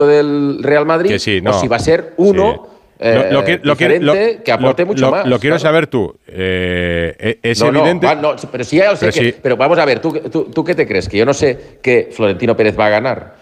del Real Madrid, o si va a ser uno diferente que aporte mucho más. Lo quiero saber tú. Es evidente. Pero sí, ya lo sé. Pero vamos a ver, ¿tú qué te crees? Que yo no sé que Florentino Pérez va a ganar.